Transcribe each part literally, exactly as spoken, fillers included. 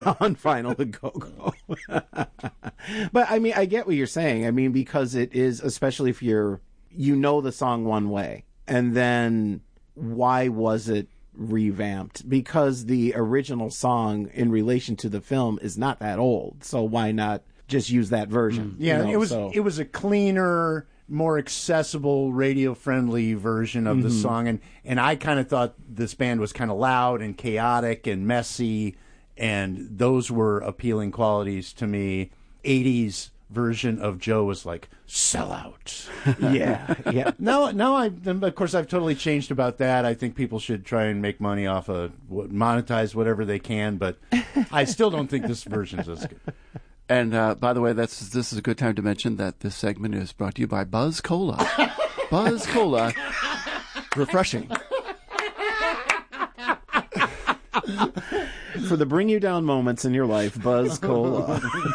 on Final the Go-Go. But I mean, I get what you're saying. I mean, because it is, especially if you're, you know the song one way, and then why was it revamped? Because the original song in relation to the film is not that old, so why not just use that version? Yeah, you know, it was so. it was a cleaner, more accessible, radio-friendly version of mm-hmm. the song, and, and I kind of thought this band was kind of loud and chaotic and messy, and those were appealing qualities to me. eighties version of Joe was like, sell out. yeah, yeah. Now, now I, of course, I've totally changed about that. I think people should try and make money off of, monetize whatever they can, but I still don't think this version's as good. And uh, by the way, that's this is a good time to mention that this segment is brought to you by Buzz Cola. Buzz Cola, refreshing. For the bring you down moments in your life, Buzz Cola.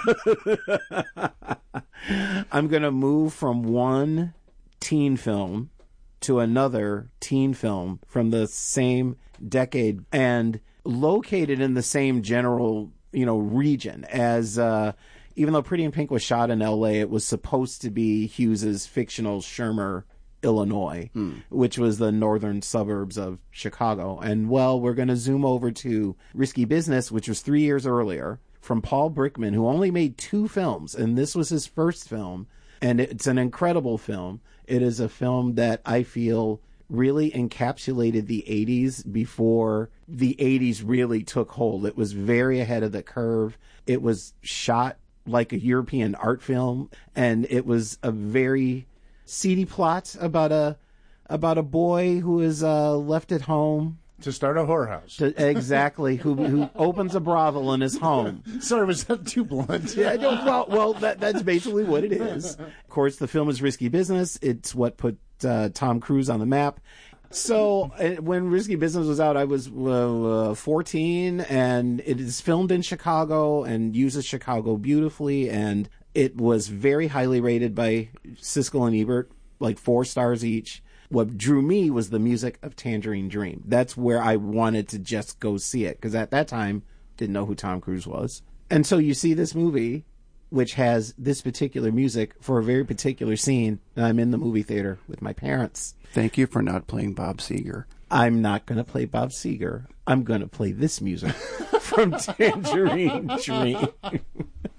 I'm going to move from one teen film to another teen film from the same decade and located in the same general, you know, region as, uh, even though Pretty in Pink was shot in L A, it was supposed to be Hughes's fictional Shermer, Illinois, hmm. which was the northern suburbs of Chicago. And, well, we're going to zoom over to Risky Business, which was three years earlier, from Paul Brickman, who only made two films, and this was his first film. And it's an incredible film. It is a film that I feel really encapsulated the eighties before the eighties really took hold. It was very ahead of the curve. It was shot like a European art film, and it was a very seedy plot about a about a boy who is uh, left at home to start a whorehouse. To, exactly, who who opens a brothel in his home. Sorry, was that too blunt? Yeah, I don't, well, well, that that's basically what it is. Of course, the film is Risky Business. It's what put uh, Tom Cruise on the map. So uh, when Risky Business was out, I was uh, fourteen, and it is filmed in Chicago and uses Chicago beautifully, and it was very highly rated by Siskel and Ebert, like four stars each. What drew me was the music of Tangerine Dream. That's where I wanted to just go see it, because at that time, didn't know who Tom Cruise was. And so you see this movie, which has this particular music for a very particular scene, and I'm in the movie theater with my parents. Thank you for not playing Bob Seger. I'm not going to play Bob Seger. I'm going to play this music from Tangerine Dream.